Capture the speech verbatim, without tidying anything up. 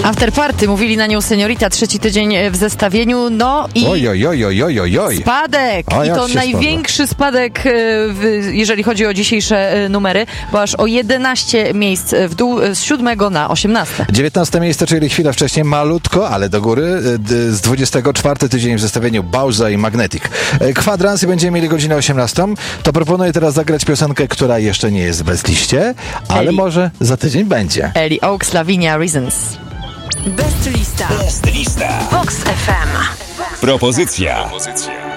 After Party, mówili na nią Seniorita, trzeci tydzień w zestawieniu, no i oj, oj, oj, oj, oj, oj, oj. spadek. O, I to jak się największy spadek, e, w, jeżeli chodzi o dzisiejsze e, numery, bo aż o jedenaście miejsc w dół, e, z siódmego na osiemnaste. dziewiętnaste miejsce, czyli chwilę wcześniej, malutko, ale do góry, e, d- z dwudziestego czwartego tydzień w zestawieniu Bauza i Magnetic. E, Kwadrans i będziemy mieli godzinę osiemnastą. To proponuję teraz zagrać piosenkę, która jeszcze nie jest w bezliście, ale Eli. może za tydzień będzie. Eli Oaks, Lavinia, Reasons. Best lista. Best lista. Vox F M. Propozycja.